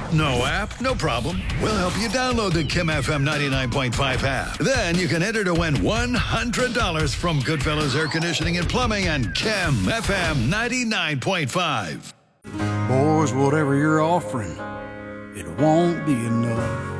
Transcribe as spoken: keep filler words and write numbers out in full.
No app? No problem. We'll help you download the Kim F M ninety-nine point five app. Then you can enter to win one hundred dollars from Goodfellas Air Conditioning and Plumbing and Kim F M ninety-nine point five. Boys, whatever you're offering, it won't be enough.